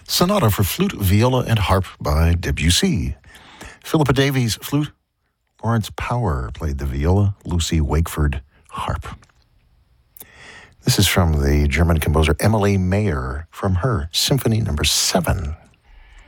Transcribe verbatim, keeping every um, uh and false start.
Sonata for Flute, Viola, and Harp by Debussy. Philippa Davies, flute. Lawrence Power played the viola. Lucy Wakeford, harp. This is from the German composer Emily Mayer from her Symphony Number Seven.